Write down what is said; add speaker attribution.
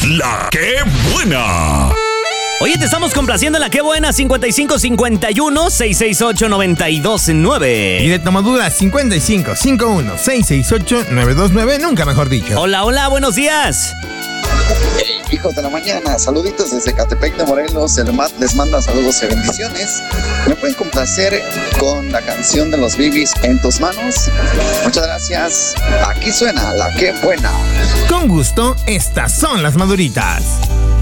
Speaker 1: La que buena.
Speaker 2: Oye, te estamos complaciendo en La que buena, 5551-668-929.
Speaker 3: Y de Tomadura, 5551-668-929, nunca mejor dicho.
Speaker 2: Hola, hola, buenos días.
Speaker 4: Hey, hijos de la mañana, saluditos desde Catepec de Morelos. El MAT les manda saludos y bendiciones. ¿Me pueden complacer con la canción de los Bibis En tus manos? Muchas gracias. Aquí suena La que buena.
Speaker 3: Con gusto, estas son las maduritas.